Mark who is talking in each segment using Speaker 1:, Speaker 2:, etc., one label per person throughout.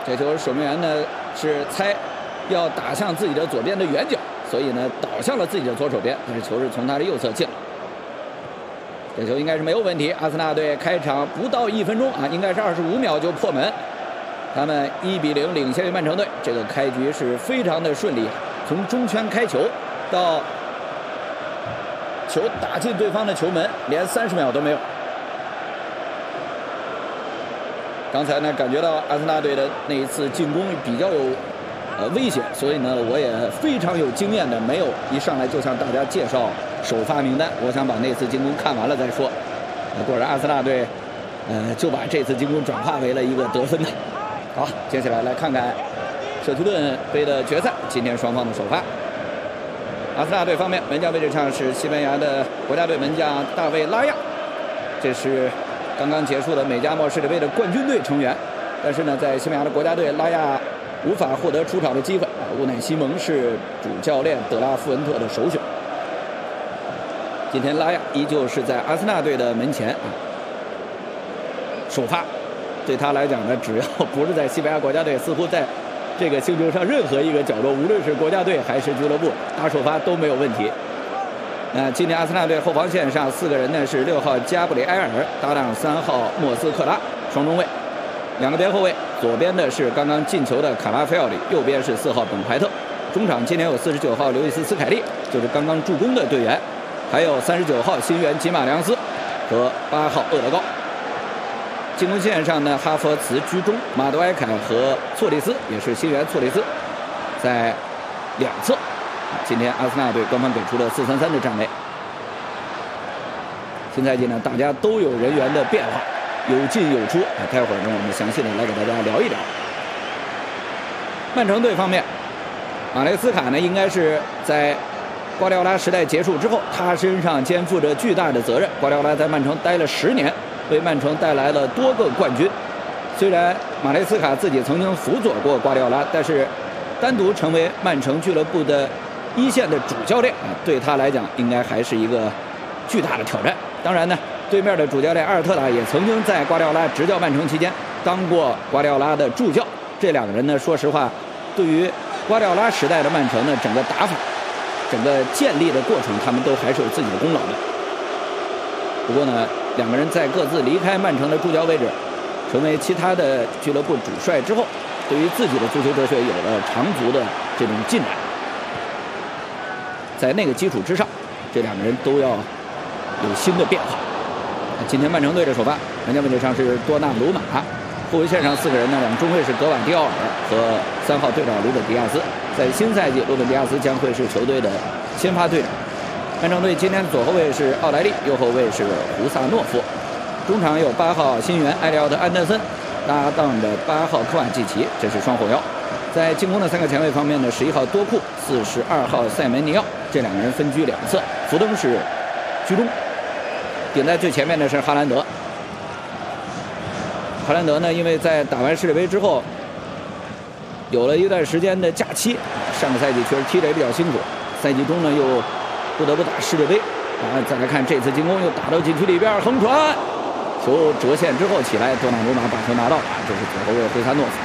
Speaker 1: 这球守门员呢是猜要打向自己的左边的远角，所以呢倒向了自己的左手边，但是球是从他的右侧进了。这球应该是没有问题。阿森纳队开场不到1分钟啊，应该是25秒就破门，他们1-0领先于曼城队。这个开局是非常的顺利，从中圈开球到球打进对方的球门，连30秒都没有。刚才呢，感觉到阿森纳队的那一次进攻比较有危险，所以呢，我也非常有经验的，没有一上来就向大家介绍首发名单。我想把那次进攻看完了再说。果然阿森纳队，就把这次进攻转化为了一个得分的。好，接下来来看看社区盾杯的决赛，今天双方的首发。阿森纳队方面，门将位置上是西班牙的国家队门将大卫拉亚，这是刚刚结束的美加墨世界杯的冠军队成员，但是呢，在西班牙的国家队，拉亚无法获得出场的机会。乌乃西蒙是主教练德拉富恩特的首选。今天拉亚依旧是在阿森纳队的门前首发，对他来讲呢，只要不是在西班牙国家队，似乎在这个星球上任何一个角落，无论是国家队还是俱乐部，打首发都没有问题。今年阿森纳队后防线上4个人呢是6号加布里埃尔搭档3号莫斯克拉双中卫，2个边后卫，左边的是刚刚进球的卡拉菲奥里，右边是4号本怀特。中场今年有49号刘易斯斯凯利，就是刚刚助攻的队员，还有39号新援吉马良斯和8号厄德高。进攻线上呢，哈弗茨居中，马德埃凯和措利斯也是新援措利斯在两侧。今天阿森纳队官方给出了4-3-3的战位。新赛季呢，大家都有人员的变化，有进有出。待会儿呢，我们详细的来给大家聊一聊。曼城队方面，马雷斯卡呢，应该是在瓜迪奥拉时代结束之后，他身上肩负着巨大的责任。瓜迪奥拉在曼城待了10年，为曼城带来了多个冠军。虽然马雷斯卡自己曾经辅佐过瓜迪奥拉，但是单独成为曼城俱乐部的一线的主教练对他来讲应该还是一个巨大的挑战。当然呢，对面的主教练阿尔特塔也曾经在瓜迪奥拉执教曼城期间当过瓜迪奥拉的助教。这2个人呢，说实话，对于瓜迪奥拉时代的曼城呢，整个打法、整个建立的过程，他们都还是有自己的功劳的。不过呢，2个人在各自离开曼城的助教位置，成为其他的俱乐部主帅之后，对于自己的足球哲学有了长足的这种进展。在那个基础之上，这2个人都要有新的变化。今天曼城队的首发，门将位置上是多纳鲁马，后卫线上4个人呢，2中卫是格瓦迪奥尔和3号队长鲁本迪亚斯。在新赛季，鲁本迪亚斯将会是球队的先发队长。曼城队今天左后卫是奥莱利，右后卫是胡萨诺夫，中场有8号新援埃利奥特·安德森搭档着8号科瓦季奇，这是双后腰。在进攻的3个前卫方面呢，11号多库，42号塞梅尼奥，这2个人分居两侧，福登是居中，顶在最前面的是哈兰德。哈兰德呢，因为在打完世界杯之后，有了一段时间的假期，上个赛季确实踢得也比较辛苦，赛季中呢又不得不打世界杯。再来看这次进攻，又打到禁区里边，横传，球折线之后起来，多纳鲁马把球拿到，这是左后卫灰萨诺夫。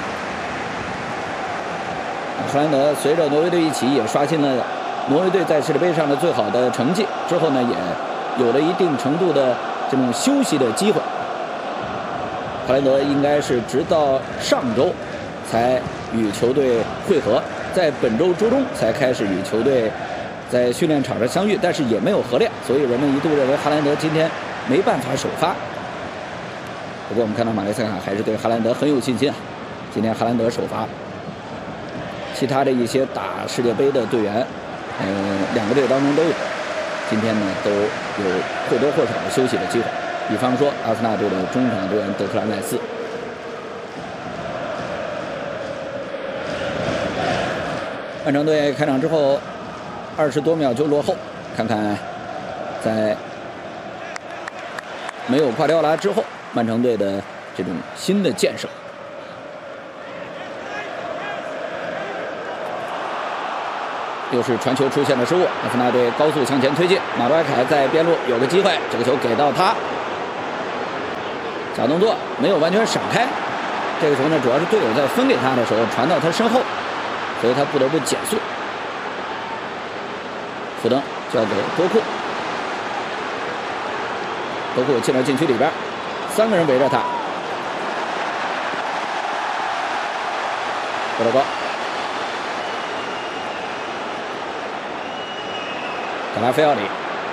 Speaker 1: 哈兰德随着挪威队一起也刷新了挪威队在世界杯上的最好的成绩，之后呢也有了一定程度的这种休息的机会。哈兰德应该是直到上周才与球队会合，在本周周中才开始与球队在训练场上相遇，但是也没有合练，所以人们一度认为哈兰德今天没办法首发。不过我们看到马雷斯卡还是对哈兰德很有信心啊，今天哈兰德首发。其他的一些打世界杯的队员，2个队当中都有，今天呢都有或多或少的休息的机会。比方说阿森纳队的中场队员德克兰赖斯。曼城队开场之后20多秒就落后，看看在没有瓜迪奥拉之后，曼城队的这种新的建设。又是传球出现了失误，阿森纳队高速向前推进，马多埃凯在边路有个机会，这个球给到他，假动作没有完全闪开， 这个球呢，主要是队友在分给他的时候传到他身后，所以他不得不减速。福登交给多库，多库进到禁区里边，3个人围着他。德罗高，卡拉菲奥里。